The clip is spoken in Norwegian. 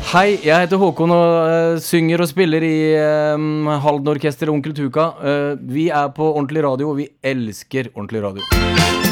Hei, jeg heter Håkon og synger og spiller i Halden Orkester og Onkel Tuka. Vi på Ordentlig Radio, og vi elsker Ordentlig Radio.